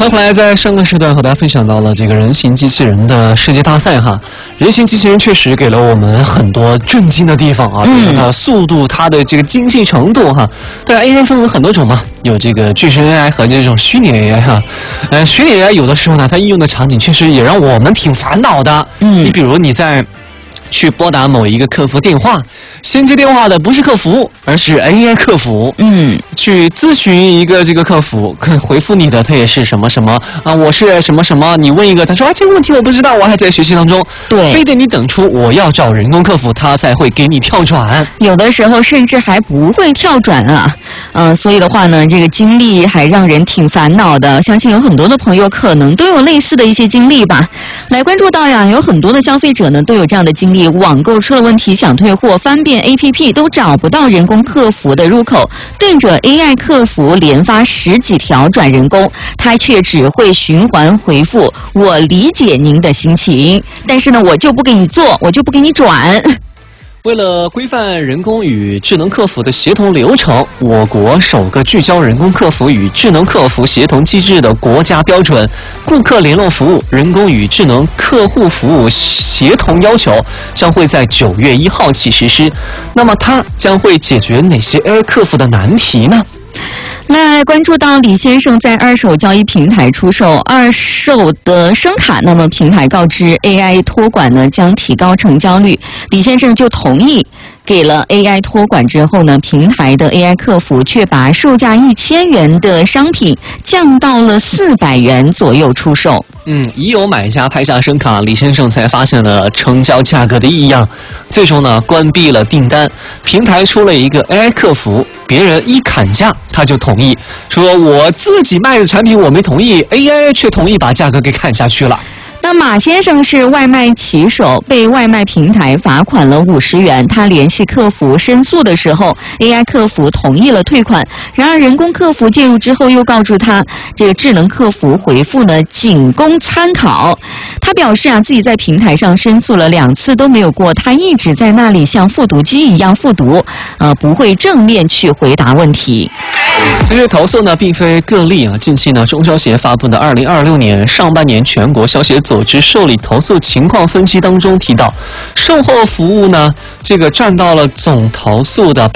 后来在上个时段和大家分享到了这个人形机器人的世界大赛哈，人形机器人确实给了我们很多震惊的地方啊，比如说它的速度、它的这个精细程度哈。当然 AI 分为很多种嘛，有这个具身 AI 和这种虚拟 AI 哈。虚拟 AI 有的时候呢，它应用的场景确实也让我们挺烦恼的。你比如你在去拨打某一个客服电话，先接电话的不是客服，而是 AI 客服。去咨询一个这个客服，回复你的他也是什么什么啊，我是什么什么，你问一个，他说这个问题我不知道，我还在学习当中。对，非得你等出我要找人工客服，他才会给你跳转。 有的时候甚至还不会跳转啊。所以的话呢，这个经历还让人挺烦恼的。相信有很多的朋友可能都有类似的一些经历吧。来关注到呀，有很多的消费者呢都有这样的经历，网购出了问题想退货，翻遍 APP 都找不到人工客服的入口，对着 AI 客服连发10几条转人工，他却只会循环回复我理解您的心情，但是呢我就不给你做，我就不给你转。 为了规范人工与智能客服的协同流程，我国首个聚焦人工客服与智能客服协同机制的国家标准《顾客联络服务人工与智能客户服务协同要求》将会在9月1号起实施。那么它将会解决哪些 AI 客服的难题呢？ 来关注到李先生在二手交易平台出售二手的声卡，那么平台告知 AI 托管呢将提高成交率，李先生就同意。给了 AI 托管之后呢，平台的 AI 客服却把售价1000元的商品降到了400元左右出售。 已有买家拍下声卡，李先生才发现了成交价格的异样，最终呢关闭了订单。平台出了一个 AI 客服，别人一砍价他就同意，说我自己卖的产品我没同意， AI 却同意把价格给砍下去了。 那马先生是外卖骑手，被外卖平台罚款了50元。他联系客服申诉的时候 ，AI 客服同意了退款。然而人工客服介入之后，又告诉他，这个智能客服回复呢仅供参考。他表示自己在平台上申诉了2次都没有过，他一直在那里像复读机一样复读，不会正面去回答问题。 这些投诉呢，并非个例啊。近期呢，中消协发布的2026年上半年全国消协组织受理投诉情况分析当中提到，售后服务呢，这个占到了总投诉的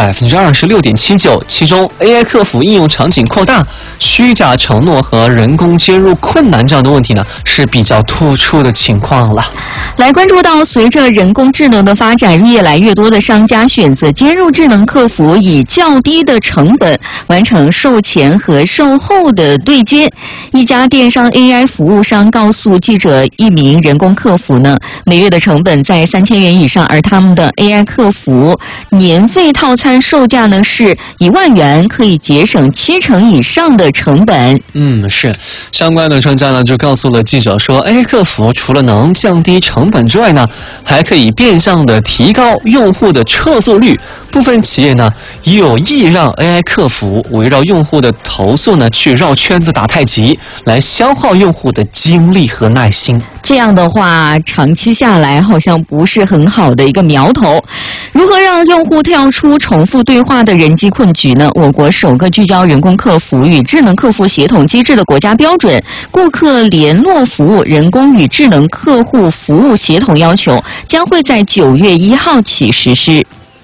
26.79%，其中 AI 客服应用场景扩大、虚假承诺和人工接入困难这样的问题呢，是比较突出的情况了。 来关注到，随着人工智能的发展，越来越多的商家选择接入智能客服，以较低的成本完成售前和售后的对接。一家电商 AI 服务商告诉记者，一名人工客服呢，每月的成本在3000元以上，而他们的 AI 客服年费套餐售价呢是1万元，可以节省70%以上的成本。 是相关的专家呢就告诉了记者说 ，AI 客服除了能降低成本之外呢，还可以变相的提高用户的撤诉率。部分企业呢也有意让 AI 客服围绕用户的投诉呢去绕圈子打太极，来消耗用户的精力和耐心。 这样的话，长期下来好像不是很好的一个苗头。如何让用户跳出重复对话的人机困局呢？我国首个聚焦人工客服与智能客服协同机制的国家标准《顾客联络服务人工与智能客户服务协同要求》将会在9月1号起实施。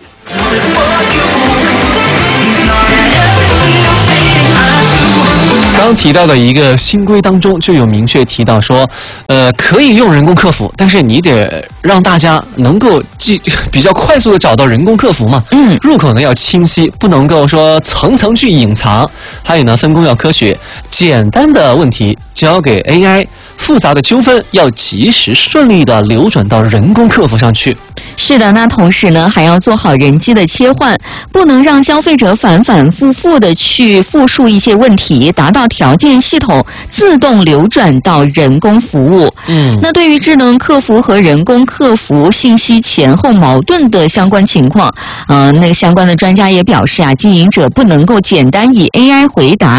刚提到的一个新规当中就有明确提到说，可以用人工客服，但是你得让大家能够比较快速的找到人工客服嘛。入口呢要清晰，不能够说层层去隐藏。还有呢，分工要科学，简单的问题交给 AI， 复杂的纠纷要及时顺利的流转到人工客服上去。 是的，那同时呢，还要做好人机的切换，不能让消费者反反复复的去复述一些问题，达到条件系统自动流转到人工服务。那对于智能客服和人工客服信息前后矛盾的相关情况，那个相关的专家也表示经营者不能够简单以 AI 回答